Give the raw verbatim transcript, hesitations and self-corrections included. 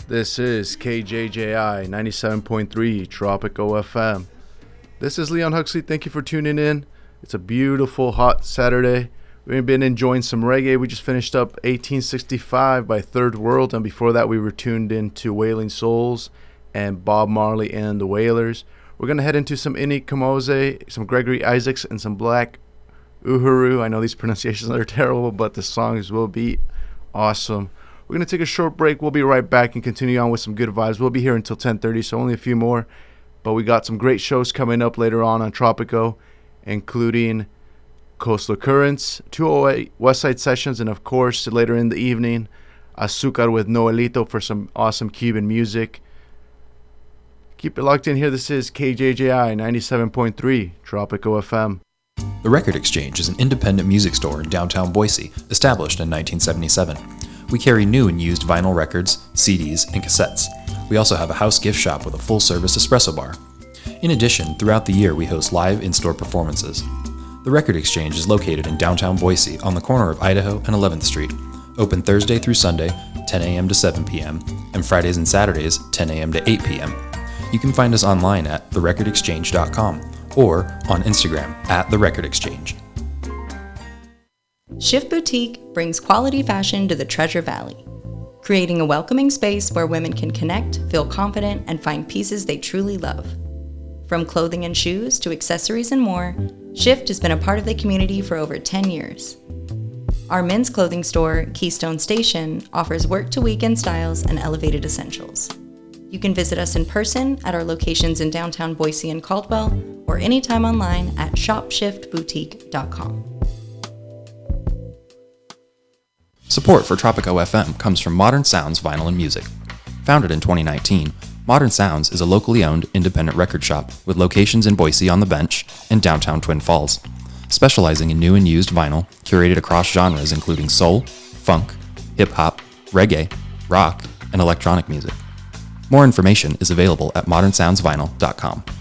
This is K J J I ninety-seven point three Tropico F M. This is Leon Huxley. Thank you for tuning in. It's a beautiful, hot Saturday. We've been enjoying some reggae. We just finished up eighteen sixty-five by Third World, and before that we were tuned into Wailing Souls and Bob Marley and the Wailers. We're going to head into some Ini Kamoze, some Gregory Isaacs, and some Black Uhuru. I know these pronunciations are terrible, but the songs will be awesome. We're going to take a short break. We'll be right back and continue on with some good vibes. We'll be here until ten thirty, so only a few more. But we got some great shows coming up later on on Tropico, including Coastal Currents, two oh eight Westside Sessions, and of course, later in the evening, Azúcar with Noelito for some awesome Cuban music. Keep it locked in here. This is K J J I ninety-seven point three Tropico F M. The Record Exchange is an independent music store in downtown Boise, established in nineteen seventy-seven. We carry new and used vinyl records, C Ds, and cassettes. We also have a house gift shop with a full-service espresso bar. In addition, throughout the year we host live in-store performances. The Record Exchange is located in downtown Boise on the corner of Idaho and eleventh Street, open Thursday through Sunday, ten a.m. to seven p.m., and Fridays and Saturdays, ten a.m. to eight p.m. You can find us online at the record exchange dot com or on Instagram at The Record Exchange. Shift Boutique brings quality fashion to the Treasure Valley, creating a welcoming space where women can connect, feel confident, and find pieces they truly love. From clothing and shoes to accessories and more, Shift has been a part of the community for over ten years. Our men's clothing store, Keystone Station, offers work-to-weekend styles and elevated essentials. You can visit us in person at our locations in downtown Boise and Caldwell, or anytime online at shop shift boutique dot com. Support for Tropico F M comes from Modern Sounds Vinyl and Music. Founded in twenty nineteen, Modern Sounds is a locally owned independent record shop with locations in Boise on the Bench and downtown Twin Falls, specializing in new and used vinyl curated across genres including soul, funk, hip-hop, reggae, rock, and electronic music. More information is available at modern sounds vinyl dot com.